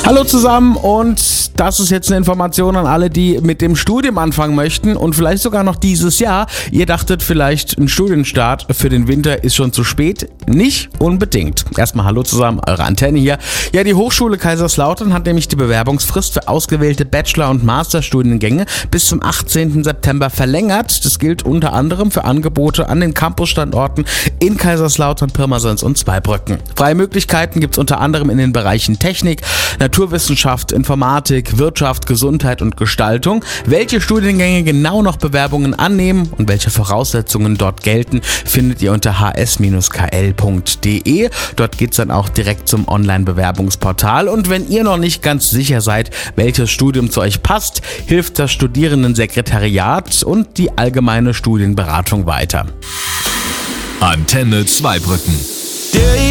Hallo zusammen und das ist jetzt eine Information an alle, die mit dem Studium anfangen möchten und vielleicht sogar noch dieses Jahr. Ihr dachtet vielleicht, ein Studienstart für den Winter ist schon zu spät. Nicht unbedingt. Erstmal hallo zusammen, eure Antenne hier. Ja, die Hochschule Kaiserslautern hat nämlich die Bewerbungsfrist für ausgewählte Bachelor- und Masterstudiengänge bis zum 18. September verlängert. Das gilt unter anderem für Angebote an den Campusstandorten in Kaiserslautern, Pirmasens und Zweibrücken. Freie Möglichkeiten gibt es unter anderem in den Bereichen Technik, Naturwissenschaft, Informatik, Wirtschaft, Gesundheit und Gestaltung. Welche Studiengänge genau noch Bewerbungen annehmen und welche Voraussetzungen dort gelten, findet ihr unter hs-kl.de. Dort geht's dann auch direkt zum Online-Bewerbungsportal. Und wenn ihr noch nicht ganz sicher seid, welches Studium zu euch passt, hilft das Studierendensekretariat und die allgemeine Studienberatung weiter. Antenne Zweibrücken.